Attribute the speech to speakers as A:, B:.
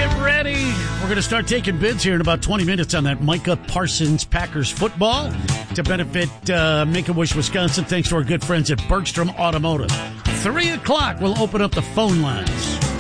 A: Get ready. We're going to start taking bids here in about 20 minutes on that Micah Parsons Packers football to benefit Make-A-Wish, Wisconsin. Thanks to our good friends at Bergstrom Automotive. 3 o'clock, we'll open up the phone lines.